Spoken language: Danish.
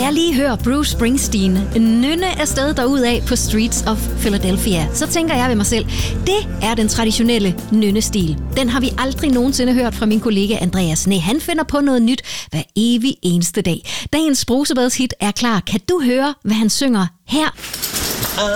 jeg lige hører Bruce Springsteen nynne afsted derudad på Streets of Philadelphia, så tænker jeg ved mig selv, det er den traditionelle nynnestil. Den har vi aldrig nogensinde hørt fra min kollega Andreas. Nej, han finder på noget nyt hver evig eneste dag. Dagens brusebadshit er klar. Kan du høre, hvad han synger her?